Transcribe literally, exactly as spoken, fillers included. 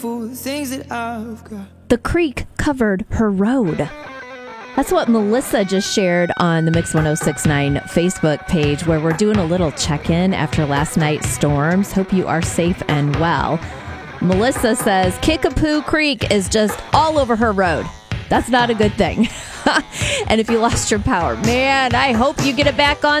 for the things that I've got. The creek covered her road. That's what Melissa just shared on the Mix ten sixty-nine Facebook page, where we're doing a little check-in after last night's storms. Hope you are safe and well. Melissa says Kickapoo Creek is just all over her road. That's not a good thing. And if you lost your power, man, I hope you get it back on